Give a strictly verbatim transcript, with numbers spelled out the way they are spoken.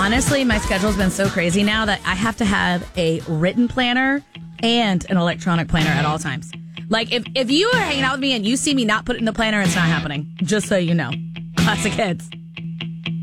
Honestly, my schedule's been so crazy now that I have to have a written planner and an electronic planner at all times. Like, if, if you are hanging out with me and you see me not put it in the planner, it's not happening. Just so you know. Classic Hits.